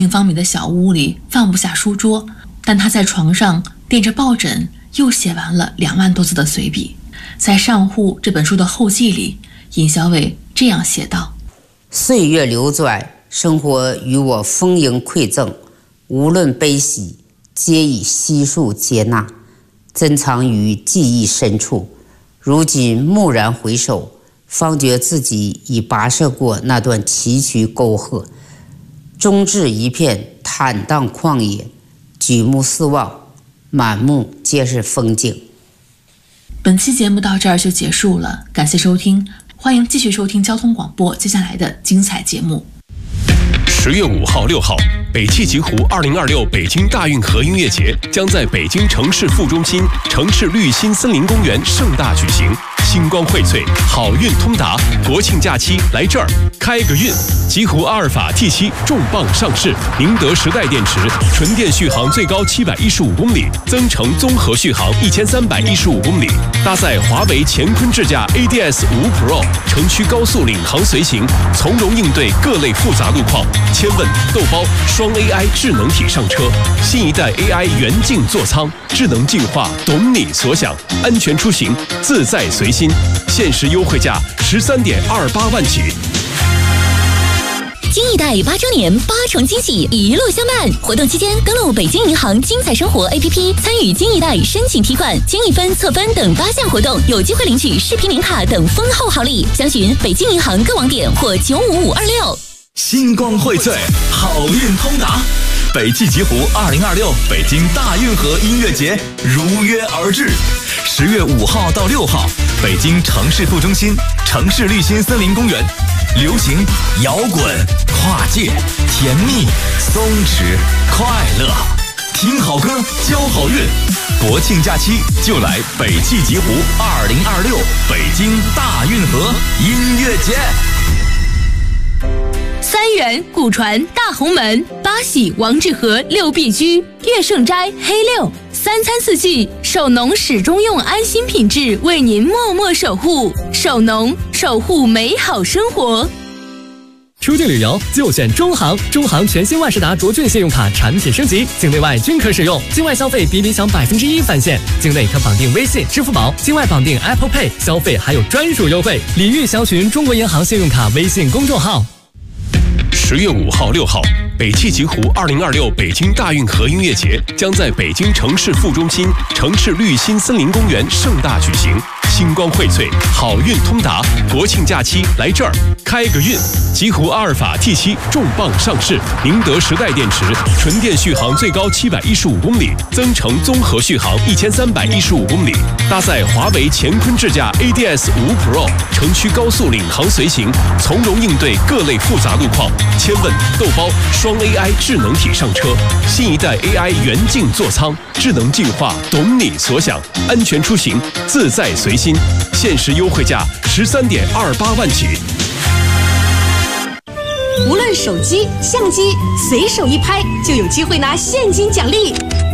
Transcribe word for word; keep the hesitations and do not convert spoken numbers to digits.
平方米的小屋里放不下书桌，但他在床上垫着抱枕，又写完了两万多字的随笔。在《上户》这本书的后记里，尹小伟这样写道： 岁月流转，生活与我丰盈馈赠，无论悲喜，皆以悉数接纳，珍藏于记忆深处。如今蓦然回首，方觉自己已跋涉过那段崎岖沟壑，终至一片坦荡旷野，举目四望，满目皆是风景。 本期节目到这儿就结束了，感谢收听，欢迎继续收听交通广播接下来的精彩节目。 十月五号、六号，北汽极狐二零二六北京大运河音乐节将在北京城市副中心城市绿心森林公园盛大举行。星光荟萃，好运通达，国庆假期来这儿开个运！极狐阿尔法 T 七 重磅上市，宁德时代电池，纯电续航最高七百一十五公里，增程综合续航一千三百一十五公里，搭载华为乾坤智驾 A D S 五 Pro， 城区高速领航随行，从容应对各类复杂路况。千问豆包双 A I 智能体上车，新一代 A I 圆镜座舱，智能进化，懂你所想，安全出行，自在随心。限时优惠价十三点二八万起。 金一代八周年八重惊喜一路相伴，活动期间登录北京银行精彩生活 A P P， 参与金一代申请提款、金一分测分等八项活动，有机会领取视频名卡等丰厚好礼。详询北京银行各网点或九五五二六。 星光荟萃，好运通达。北汽极狐二零二六北京大运河音乐节如约而至，十月五号到六号，北京城市副中心城市绿心森林公园，流行、摇滚、跨界、甜蜜、松弛、快乐，听好歌，交好运。国庆假期就来北汽极狐二零二六北京大运河音乐节。 三元、古传、大红门、八喜、王致和、六必居、乐盛斋、黑六，三餐四季，守农始终用安心品质为您默默守护。守农，守护美好生活。 出境旅游就选中航，中航全新万事达卓俊信用卡产品升级，境内外均可使用，境外消费比理想百分之一返现，境内可绑定微信、支付宝，境外绑定 Apple Pay， 消费还有专属优惠。礼遇详询中国银行信用卡微信公众号。 十月五号、六号，北汽极狐二零二六北京大运河音乐节将在北京城市副中心城市绿心森林公园盛大举行。星光荟萃，好运通达，国庆假期来这儿开个运！极狐阿尔法 T 七 重磅上市，宁德时代电池，纯电续航最高七百一十五公里，增程综合续航一千三百一十五公里，搭载华为乾坤智驾 A D S 五 Pro， 城区高速领航随行，从容应对各类复杂路况。千问豆包双 A I 智能体上车，新一代 A I 圆镜座舱，智能进化，懂你所想，安全出行，自在随心。限时优惠价十三点二八万起。 无论手机、相机，随手一拍就有机会拿现金奖励。